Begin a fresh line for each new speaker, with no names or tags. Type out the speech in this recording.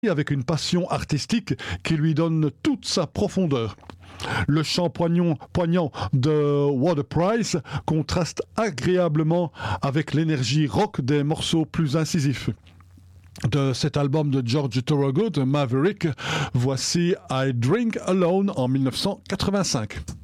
avec une passion artistique qui lui donne toute sa profondeur. Le chant poignant de What a Price contraste agréablement avec l'énergie rock des morceaux plus incisifs. De cet album de George Thorogood, Maverick, voici I Drink Alone en 1985.